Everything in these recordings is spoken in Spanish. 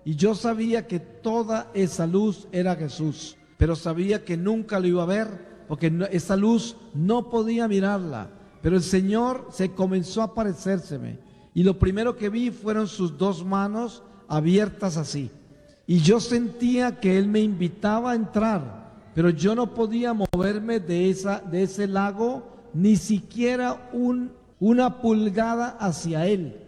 y yo sabía que toda esa luz era Jesús, pero sabía que nunca lo iba a ver, porque esa luz no podía mirarla. Pero el Señor se comenzó a aparecérseme, y lo primero que vi fueron sus dos manos abiertas así, y yo sentía que Él me invitaba a entrar, pero yo no podía moverme de ese lago, ni siquiera una pulgada hacia Él.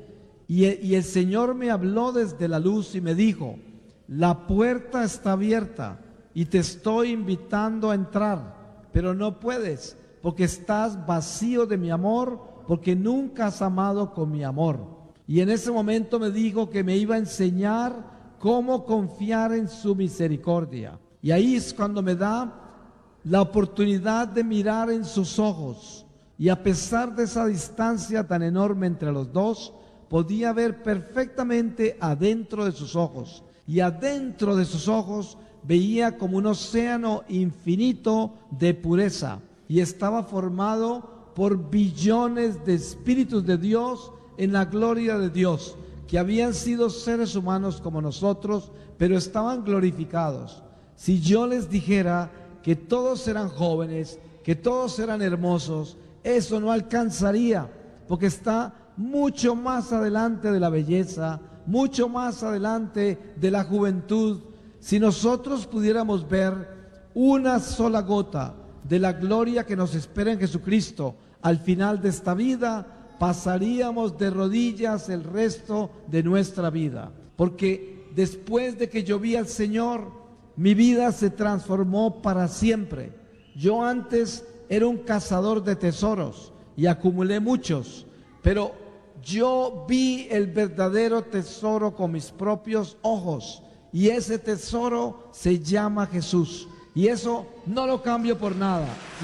Y el Señor me habló desde la luz y me dijo: la puerta está abierta y te estoy invitando a entrar, pero no puedes, porque estás vacío de mi amor, porque nunca has amado con mi amor. Y en ese momento me dijo que me iba a enseñar cómo confiar en su misericordia. Y ahí es cuando me da la oportunidad de mirar en sus ojos. Y a pesar de esa distancia tan enorme entre los dos, podía ver perfectamente adentro de sus ojos. Y adentro de sus ojos veía como un océano infinito de pureza. Y estaba formado por billones de espíritus de Dios en la gloria de Dios, que habían sido seres humanos como nosotros, pero estaban glorificados. Si yo les dijera que todos eran jóvenes, que todos eran hermosos, eso no alcanzaría, porque está mucho más adelante de la belleza, mucho más adelante de la juventud. Si nosotros pudiéramos ver una sola gota de la gloria que nos espera en Jesucristo al final de esta vida, pasaríamos de rodillas el resto de nuestra vida, porque después de que yo vi al Señor, mi vida se transformó para siempre. Yo antes era un cazador de tesoros y acumulé muchos, pero yo vi el verdadero tesoro con mis propios ojos, y ese tesoro se llama Jesús, y eso no lo cambio por nada. Sí.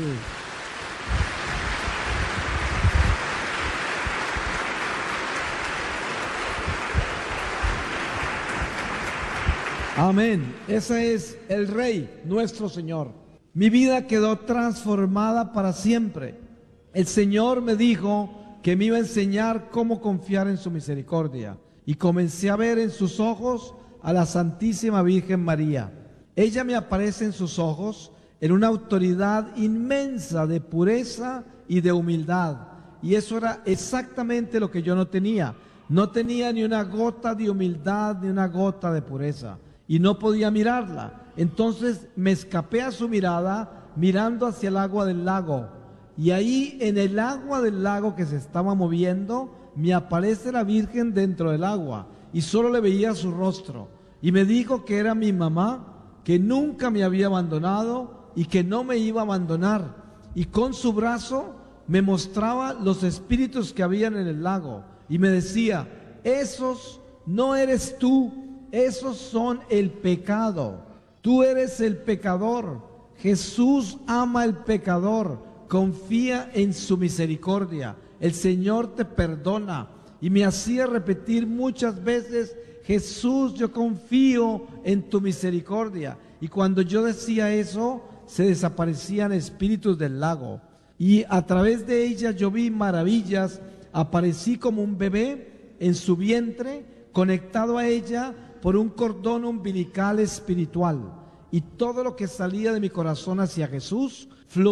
Amén. Ese es el Rey, nuestro Señor. Mi vida quedó transformada para siempre. El Señor me dijo que me iba a enseñar cómo confiar en su misericordia, y comencé a ver en sus ojos a la Santísima Virgen María. Ella me aparece en sus ojos en una autoridad inmensa de pureza y de humildad, y eso era exactamente lo que yo no tenía. No tenía ni una gota de humildad ni una gota de pureza, y no podía mirarla. Entonces me escapé a su mirada, mirando hacia el agua del lago, y ahí en el agua del lago que se estaba moviendo, me aparece la Virgen dentro del agua, y solo le veía su rostro, y me dijo que era mi mamá, que nunca me había abandonado y que no me iba a abandonar, y con su brazo me mostraba los espíritus que habían en el lago, y me decía: esos no eres tú, esos son el pecado, tú eres el pecador, Jesús ama al pecador, confía en su misericordia, el Señor te perdona. Y me hacía repetir muchas veces: Jesús, yo confío en tu misericordia. Y cuando yo decía eso, se desaparecían espíritus del lago, y a través de ella yo vi maravillas. Aparecí como un bebé en su vientre, conectado a ella por un cordón umbilical espiritual, y todo lo que salía de mi corazón hacia Jesús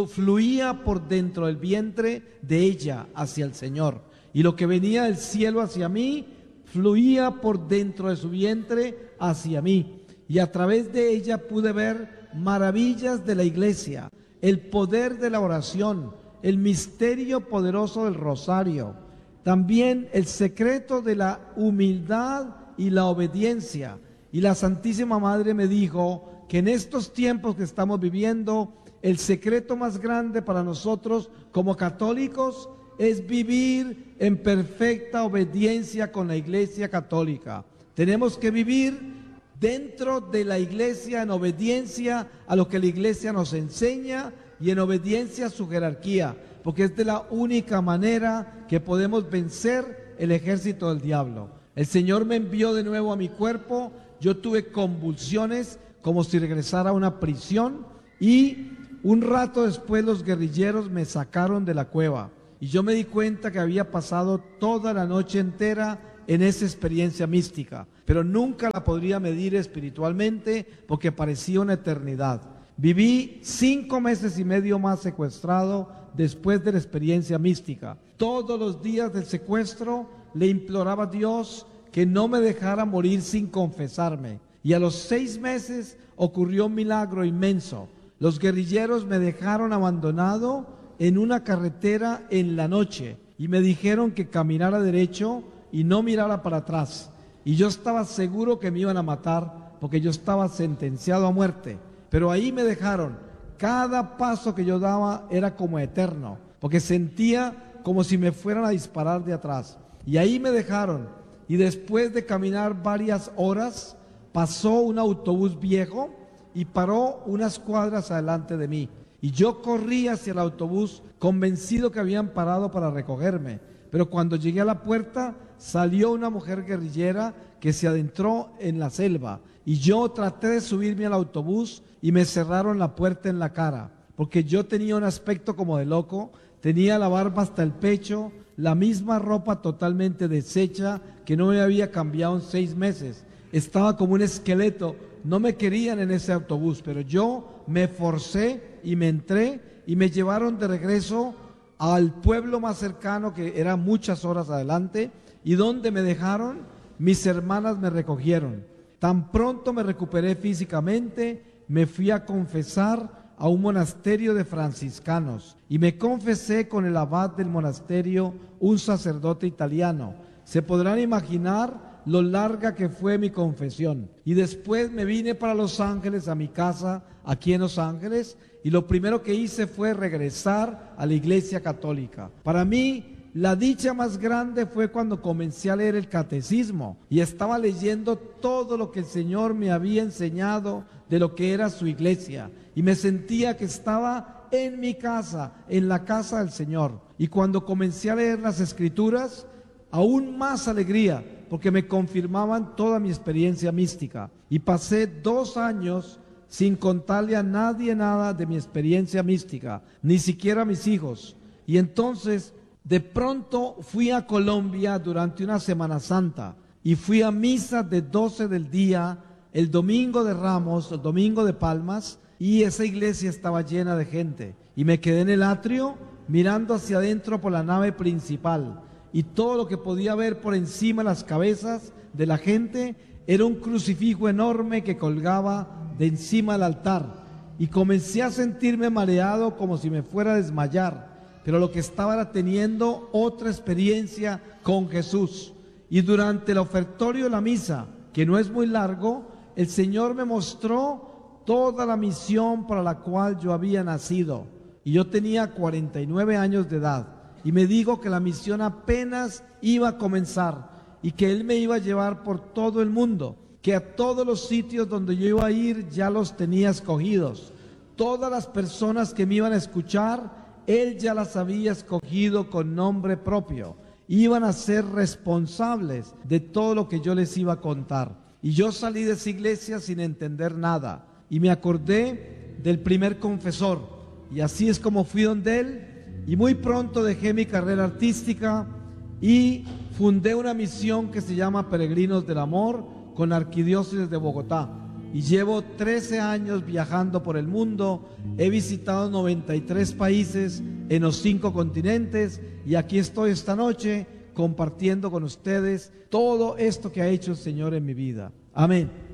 fluía por dentro del vientre de ella hacia el Señor, y lo que venía del cielo hacia mí fluía por dentro de su vientre hacia mí, y a través de ella pude ver maravillas de la iglesia, el poder de la oración, el misterio poderoso del rosario, también el secreto de la humildad y la obediencia. Y la Santísima Madre me dijo que en estos tiempos que estamos viviendo, el secreto más grande para nosotros como católicos es vivir en perfecta obediencia con la Iglesia Católica. Tenemos que vivir dentro de la Iglesia en obediencia a lo que la Iglesia nos enseña y en obediencia a su jerarquía, porque es de la única manera que podemos vencer el ejército del diablo. El Señor me envió de nuevo a mi cuerpo, yo tuve convulsiones como si regresara a una prisión, y un rato después los guerrilleros me sacaron de la cueva, y yo me di cuenta que había pasado toda la noche entera en esa experiencia mística, pero nunca la podría medir espiritualmente porque parecía una eternidad. Viví 5 meses y medio más secuestrado después de la experiencia mística. Todos los días del secuestro le imploraba a Dios que no me dejara morir sin confesarme. Y a los 6 meses ocurrió un milagro inmenso. Los guerrilleros me dejaron abandonado en una carretera en la noche y me dijeron que caminara derecho y no mirara para atrás. Y yo estaba seguro que me iban a matar porque yo estaba sentenciado a muerte. Pero ahí me dejaron. Cada paso que yo daba era como eterno, porque sentía como si me fueran a disparar de atrás. Y ahí me dejaron. Y después de caminar varias horas, pasó un autobús viejo y paró unas cuadras adelante de mí. Y yo corrí hacia el autobús convencido que habían parado para recogerme. Pero cuando llegué a la puerta, salió una mujer guerrillera que se adentró en la selva. Y yo traté de subirme al autobús y me cerraron la puerta en la cara, porque yo tenía un aspecto como de loco, tenía la barba hasta el pecho, la misma ropa totalmente deshecha que no me había cambiado en 6 meses. Estaba como un esqueleto, no me querían en ese autobús, pero yo me forcé y me entré y me llevaron de regreso al pueblo más cercano, que era muchas horas adelante, y donde me dejaron, mis hermanas me recogieron. Tan pronto me recuperé físicamente, me fui a confesar a un monasterio de franciscanos y me confesé con el abad del monasterio, un sacerdote italiano. Se podrán imaginar lo larga que fue mi confesión. Y después me vine para Los Ángeles, a mi casa aquí en Los Ángeles, y lo primero que hice fue regresar a la Iglesia Católica. Para mí, la dicha más grande fue cuando comencé a leer el catecismo y estaba leyendo todo lo que el Señor me había enseñado de lo que era su iglesia. Y me sentía que estaba en mi casa, en la casa del Señor. Y cuando comencé a leer las Escrituras, aún más alegría, porque me confirmaban toda mi experiencia mística. Y pasé 2 años sin contarle a nadie nada de mi experiencia mística, ni siquiera a mis hijos. Y entonces, de pronto fui a Colombia durante una Semana Santa y fui a misa de 12 del día, el domingo de Ramos, el domingo de Palmas, y esa iglesia estaba llena de gente. Y me quedé en el atrio mirando hacia adentro por la nave principal, y todo lo que podía ver por encima de las cabezas de la gente era un crucifijo enorme que colgaba de encima del altar. Y comencé a sentirme mareado como si me fuera a desmayar. Pero lo que estaba era teniendo otra experiencia con Jesús. Y durante el ofertorio de la misa, que no es muy largo, el Señor me mostró toda la misión para la cual yo había nacido. Y yo tenía 49 años de edad. Y me dijo que la misión apenas iba a comenzar y que Él me iba a llevar por todo el mundo, que a todos los sitios donde yo iba a ir ya los tenía escogidos. Todas las personas que me iban a escuchar, Él ya las había escogido con nombre propio. Iban a ser responsables de todo lo que yo les iba a contar. Y yo salí de esa iglesia sin entender nada. Y me acordé del primer confesor. Y así es como fui donde él. Y muy pronto dejé mi carrera artística y fundé una misión que se llama Peregrinos del Amor con la Arquidiócesis de Bogotá. Y llevo 13 años viajando por el mundo, he visitado 93 países en los 5 continentes y aquí estoy esta noche compartiendo con ustedes todo esto que ha hecho el Señor en mi vida. Amén.